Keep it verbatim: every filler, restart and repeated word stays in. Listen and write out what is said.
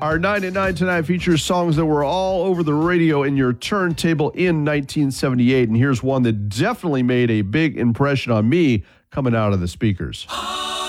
Our nine at nine tonight features songs that were all over the radio in your turntable in nineteen seventy-eight. And here's one that definitely made a big impression on me coming out of the speakers.